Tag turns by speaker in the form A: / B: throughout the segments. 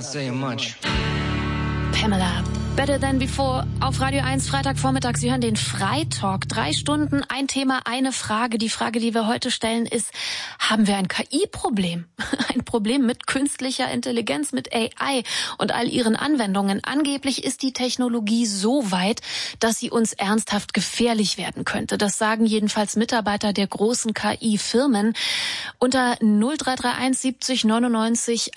A: saying much.
B: Pamela, Better Than Before auf Radio 1, Freitagvormittag. Sie hören den Freitalk. 3 Stunden, ein Thema, eine Frage. Die Frage, die wir heute stellen, ist, haben wir ein KI-Problem? Ein Problem mit künstlicher Intelligenz, mit AI und all ihren Anwendungen. Angeblich ist die Technologie so weit, dass sie uns ernsthaft gefährlich werden könnte. Das sagen jedenfalls Mitarbeiter der großen KI-Firmen. Unter 0331 70 99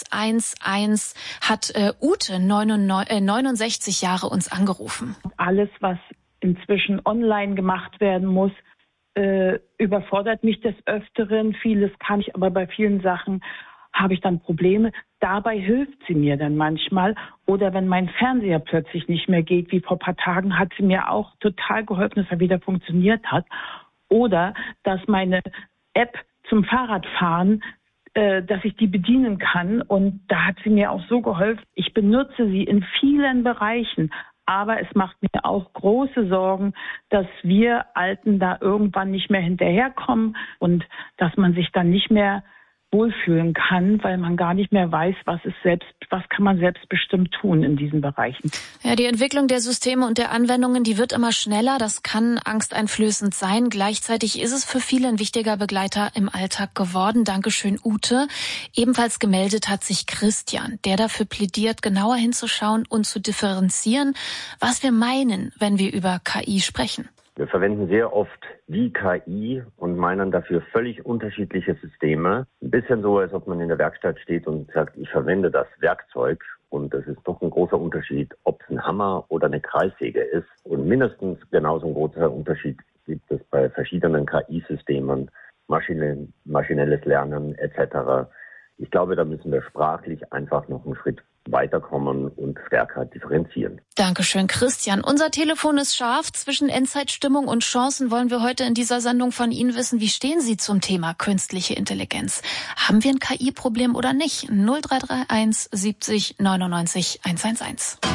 B: 111 hat Ute 69 Jahre uns angerufen.
C: Alles, was inzwischen online gemacht werden muss, überfordert mich des Öfteren. Vieles kann ich, aber bei vielen Sachen habe ich dann Probleme. Dabei hilft sie mir dann manchmal. Oder wenn mein Fernseher plötzlich nicht mehr geht, wie vor ein paar Tagen, hat sie mir auch total geholfen, dass er wieder funktioniert hat. Oder dass meine App zum Fahrradfahren, dass ich die bedienen kann. Und da hat sie mir auch so geholfen. Ich benutze sie in vielen Bereichen. Aber es macht mir auch große Sorgen, dass wir Alten da irgendwann nicht mehr hinterherkommen und dass man sich dann nicht mehr wohlfühlen kann, weil man gar nicht mehr weiß, was kann man selbstbestimmt tun in diesen Bereichen.
B: Ja, die Entwicklung der Systeme und der Anwendungen, die wird immer schneller. Das kann angsteinflößend sein. Gleichzeitig ist es für viele ein wichtiger Begleiter im Alltag geworden. Dankeschön, Ute. Ebenfalls gemeldet hat sich Christian, der dafür plädiert, genauer hinzuschauen und zu differenzieren, was wir meinen, wenn wir über KI sprechen.
D: Wir verwenden sehr oft die KI und meinen dafür völlig unterschiedliche Systeme. Ein bisschen so, als ob man in der Werkstatt steht und sagt, ich verwende das Werkzeug. Und es ist doch ein großer Unterschied, ob es ein Hammer oder eine Kreissäge ist. Und mindestens genauso ein großer Unterschied gibt es bei verschiedenen KI-Systemen, maschinelles Lernen etc. Ich glaube, da müssen wir sprachlich einfach noch einen Schritt weiterkommen und stärker differenzieren.
B: Dankeschön, Christian. Unser Telefon ist scharf. Zwischen Endzeitstimmung und Chancen wollen wir heute in dieser Sendung von Ihnen wissen, wie stehen Sie zum Thema künstliche Intelligenz? Haben wir ein KI-Problem oder nicht? 0331 70 99 111.